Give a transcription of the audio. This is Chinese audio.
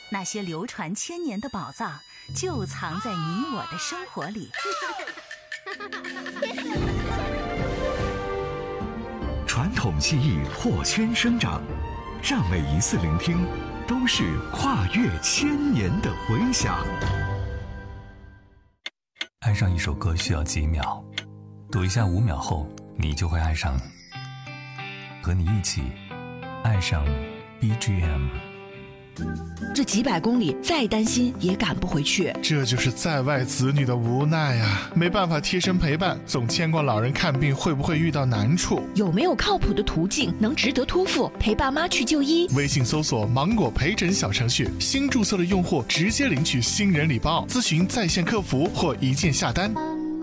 那些流传千年的宝藏就藏在你我的生活里。 传统技艺破圈生长，让每一次聆听都是跨越千年的回响。 爱上一首歌需要几秒，读一下5秒后，你就会爱上。和你一起爱上 BGM。 这几百公里再担心也赶不回去， 这就是在外子女的无奈啊！没办法贴身陪伴，总牵挂老人看病会不会遇到难处？ 有没有靠谱的途径能值得托付陪爸妈去就医？ 微信搜索芒果陪诊小程序，新注册的用户直接领取新人礼包，咨询在线客服或一键下单。